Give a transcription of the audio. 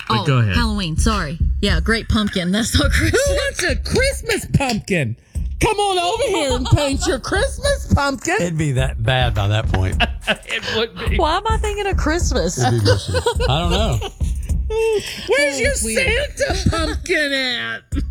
But go ahead. Halloween. Sorry. Yeah, great pumpkin. That's not Christmas. Who wants a Christmas pumpkin? Come on over here and paint your Christmas pumpkin. It'd be that bad by that point. It would be. Why am I thinking of Christmas? It'd be missing. I don't know. Where's your Santa pumpkin at?